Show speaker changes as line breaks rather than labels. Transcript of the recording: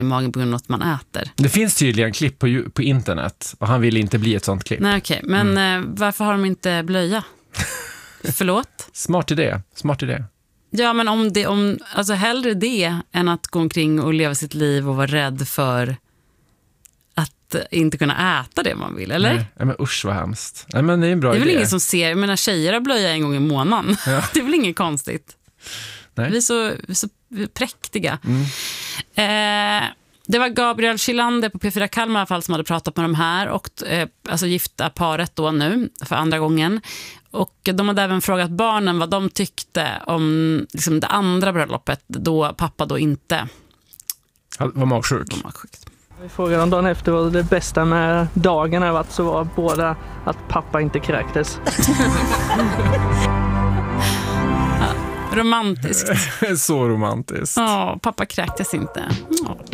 i magen på grund av att man äter.
Det finns tydligen klipp på internet och han vill inte bli ett sånt klipp.
Nej, okej. Men varför har de inte blöja? Förlåt?
Smart idé.
Ja, men alltså hellre det än att gå omkring och leva sitt liv och vara rädd för att inte kunna äta det man vill, eller?
Nej, men usch vad hemskt. Nej, men det är en bra
idé. Det är väl
idé.
ingen som ser, jag menar tjejer har blöja en gång i månaden. Ja. Det är väl inget konstigt.
Nej.
Vi är så präktiga. Det var Gabriel Chylander på P4 Kalmar i alla fall som hade pratat med de här och alltså gifta paret då nu för andra gången. Och de hade även frågat barnen vad de tyckte om liksom det andra bröllopet då pappa då inte
var magsjuk.
Vi frågade om dagen efter vad det bästa med dagen har varit, så var båda att pappa inte kräktes.
Romantiskt.
Så romantiskt.
Ja, pappa kräktes inte. Ja.